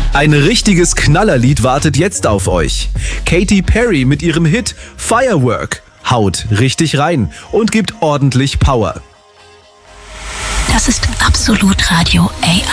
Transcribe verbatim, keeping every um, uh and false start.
Ein richtiges Knallerlied wartet jetzt auf euch. Katy Perry mit ihrem Hit Firework haut richtig rein und gibt ordentlich Power. Das ist Absolut Radio A